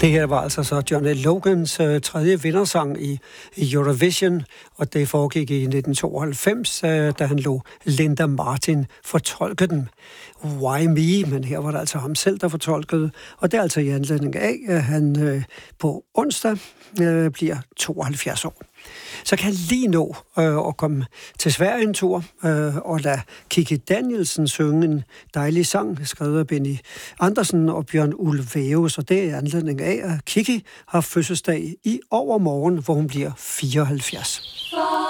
Det her var altså så Johnny Logans tredje vindersang i Eurovision, og det foregik i 1992, da han lod Linda Martin fortolke den. Why Me? Men her var det altså ham selv, der fortolkede, og det er altså i anledning af, at han på onsdag bliver 72 år. Så kan han lige nå at komme til Sverige en tur og lade Kikki Danielsen synge en dejlig sang, skrevet af Benny Andersen og Bjørn Ulvaeus, og det er anledning af, at Kikki har fødselsdag i overmorgen, hvor hun bliver 74.